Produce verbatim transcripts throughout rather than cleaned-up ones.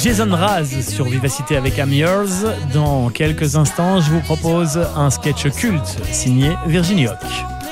Jason Mraz sur Vivacité avec I'm Yours. Dans quelques instants, je vous propose un sketch culte signé Virginie Hoc.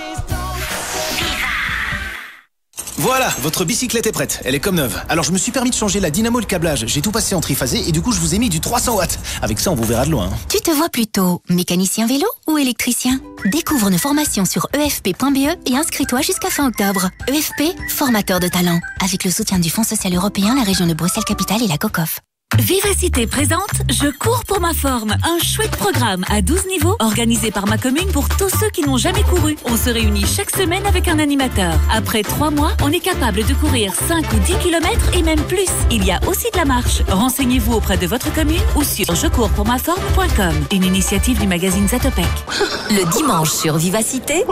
Voilà, votre bicyclette est prête, elle est comme neuve. Alors je me suis permis de changer la dynamo et le câblage. J'ai tout passé en triphasé et du coup je vous ai mis du trois cents watts. Avec ça on vous verra de loin. Tu te vois plutôt mécanicien vélo ou électricien? Découvre nos formations sur e f p point b e et inscris-toi jusqu'à fin octobre. E F P, formateur de talent. Avec le soutien du Fonds social européen, la région de Bruxelles-Capitale et la COCOF. Vivacité présente Je cours pour ma forme, un chouette programme à douze niveaux organisé par ma commune pour tous ceux qui n'ont jamais couru. On se réunit chaque semaine avec un animateur. Après trois mois, on est capable de courir cinq ou dix kilomètres et même plus. Il y a aussi de la marche. Renseignez-vous auprès de votre commune ou sur je cours pour ma forme point com. Une initiative du magazine Zatopek. Le dimanche sur Vivacité,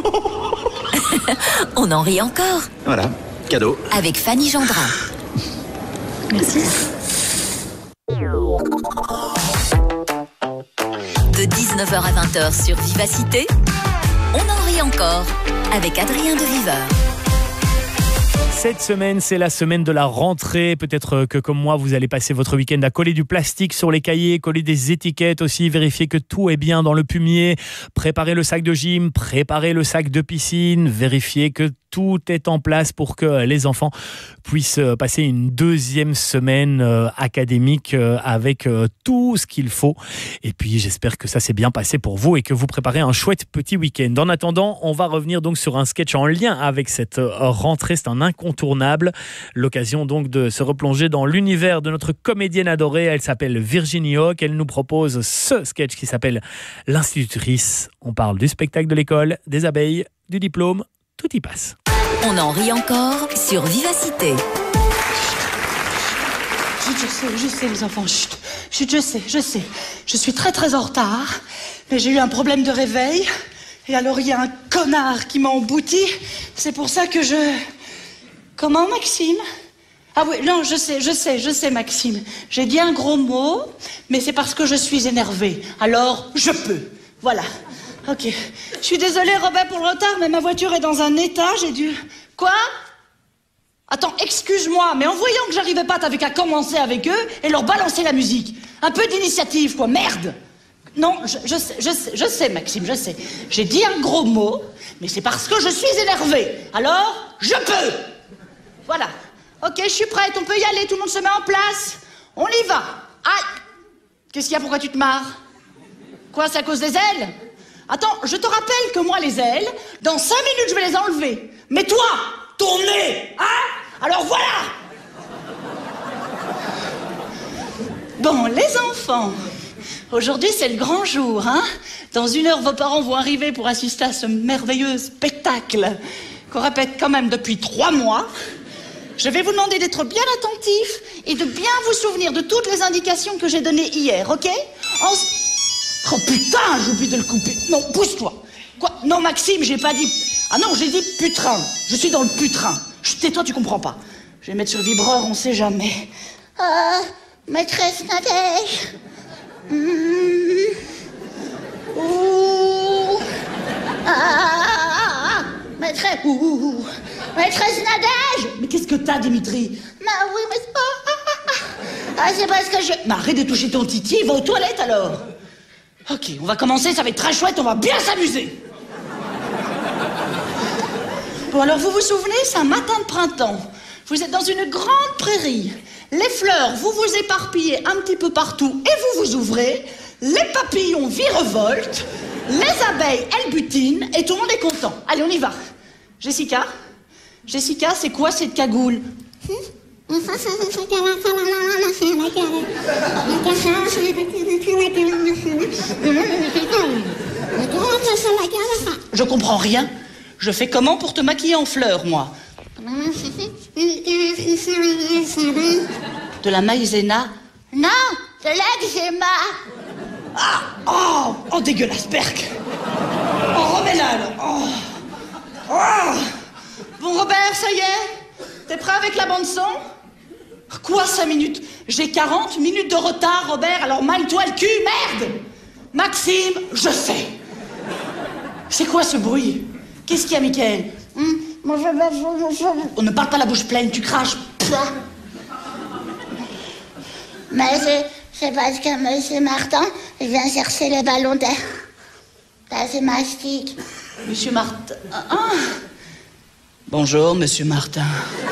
on en rit encore. Voilà, cadeau. Avec Fanny Gendrin. Merci. De dix-neuf heures à vingt heures sur Vivacité, on en rit encore avec Adrien de Viveur. Cette semaine, c'est la semaine de la rentrée. Peut-être que comme moi, vous allez passer votre week-end à coller du plastique sur les cahiers, coller des étiquettes aussi, vérifier que tout est bien dans le fumier, préparer le sac de gym, préparer le sac de piscine, vérifier que tout est en place pour que les enfants puissent passer une deuxième semaine académique avec tout ce qu'il faut. Et puis, j'espère que ça s'est bien passé pour vous et que vous préparez un chouette petit week-end. En attendant, on va revenir donc sur un sketch en lien avec cette rentrée. C'est un incontournable. L'occasion donc de se replonger dans l'univers de notre comédienne adorée. Elle s'appelle Virginie Hoc. Elle nous propose ce sketch qui s'appelle L'institutrice. On parle du spectacle de l'école, des abeilles, du diplôme. Tout y passe. On en rit encore sur Vivacité. Chut, je sais, je sais les enfants, chut, chut, je sais, je sais. Je suis très très en retard, mais j'ai eu un problème de réveil. Et alors il y a un connard qui m'a embouti. C'est pour ça que je... Comment, Maxime? Ah oui, non, je sais, je sais, je sais, Maxime. J'ai dit un gros mot, mais c'est parce que je suis énervée. Alors, je peux. Voilà. Ok. Je suis désolée, Robert, pour le retard, mais ma voiture est dans un état, j'ai dû... Quoi? Attends, excuse-moi, mais en voyant que j'arrivais pas, t'avais qu'à commencer avec eux et leur balancer la musique. Un peu d'initiative, quoi, merde! Non, je, je sais, je sais, je sais, Maxime, je sais. J'ai dit un gros mot, mais c'est parce que je suis énervée. Alors, je peux! Voilà. Ok, je suis prête, on peut y aller, tout le monde se met en place. On y va. Aïe! Qu'est-ce qu'il y a, pourquoi tu te marres? Quoi, c'est à cause des ailes? Attends, je te rappelle que moi, les ailes, dans cinq minutes, je vais les enlever. Mais toi, ton nez, hein? Alors voilà! Bon, les enfants, aujourd'hui, c'est le grand jour, hein? Dans une heure, vos parents vont arriver pour assister à ce merveilleux spectacle qu'on répète quand même depuis trois mois. Je vais vous demander d'être bien attentifs et de bien vous souvenir de toutes les indications que j'ai données hier, ok? En... Oh putain, j'ai oublié de le couper. Non, pousse-toi. Quoi? Non, Maxime, j'ai pas dit... Ah non, j'ai dit putrin. Je suis dans le putrin. Chut, tais-toi, tu comprends pas. Je vais mettre sur le vibreur, on sait jamais. Ah, maîtresse Nadège. Mmh. Ouh. Ah, maîtresse... Ouh. Maîtresse Nadège. Mais qu'est-ce que t'as, Dimitri? Bah oui, mais c'est pas... Ah, c'est parce que je... Mais arrête de toucher ton titi, va aux toilettes alors. Ok, on va commencer, ça va être très chouette, on va bien s'amuser. Bon, alors vous vous souvenez, c'est un matin de printemps. Vous êtes dans une grande prairie. Les fleurs, vous vous éparpillez un petit peu partout et vous vous ouvrez. Les papillons virevoltent. Les abeilles, elles butinent et tout le monde est content. Allez, on y va. Jessica? Jessica, c'est quoi cette cagoule? Je comprends rien. Je fais comment pour te maquiller en fleurs, moi? De la maïzena? Non, de l'eczéma. Ah, oh, oh, dégueulasse, Berk. Oh, remets-la, alors. Oh. Oh. Bon, Robert, ça y est? T'es prêt avec la bande-son? Quoi, cinq minutes? J'ai quarante minutes de retard, Robert, alors maille-toi le cul, merde! Maxime, je sais. C'est quoi ce bruit? Qu'est-ce qu'il y a, Mickaël? On ne parle pas la bouche pleine, tu craches. Mais c'est, c'est parce que Monsieur Martin, il vient chercher les ballons d'air. Là, c'est mastic. Monsieur Martin... Ah. Bonjour, Monsieur Martin.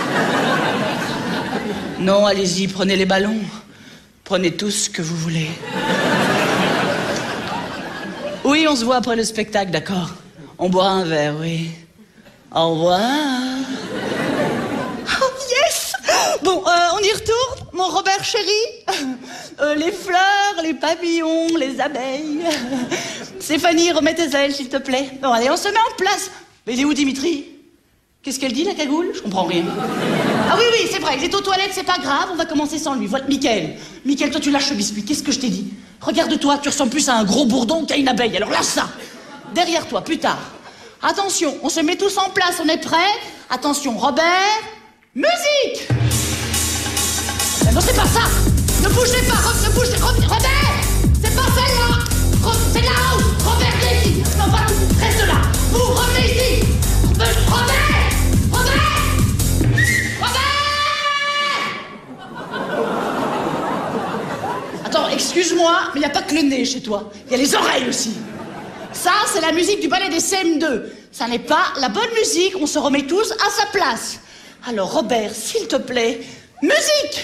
Non, allez-y, prenez les ballons. Prenez tout ce que vous voulez. Oui, on se voit après le spectacle, d'accord. On boira un verre, oui. Au revoir. Oh, yes! Bon, euh, on y retourne, mon Robert chéri. Euh, les fleurs, les papillons, les abeilles. Stéphanie, remets tes ailes, s'il te plaît. Bon, allez, on se met en place. Mais il est où, Dimitri? Qu'est-ce qu'elle dit, la cagoule? Je comprends rien. Ah oui, oui, c'est vrai, il est aux toilettes, c'est pas grave, on va commencer sans lui. Voilà, Mickaël. Mickaël, toi, tu lâches le biscuit. Qu'est-ce que je t'ai dit? Regarde-toi, tu ressembles plus à un gros bourdon qu'à une abeille. Alors lâche ça. Derrière toi, plus tard. Attention, on se met tous en place, on est prêts? Attention, Robert, musique! Mais non, c'est pas ça! Ne bougez pas, Rob, ne bougez pas! Robert! C'est pas celle-là! Rob, c'est là-haut! Robert, viens ici! Non, pas tout, reste là! Vous, revenez ici! Robert! Robert! Robert! Attends, excuse-moi, mais il n'y a pas que le nez chez toi. Il y a les oreilles aussi. Ça, c'est la musique du ballet des C M deux. Ça n'est pas la bonne musique, on se remet tous à sa place. Alors, Robert, s'il te plaît, musique!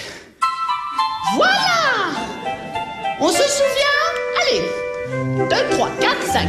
Voilà! On se souvient? Allez, deux, trois, quatre, cinq.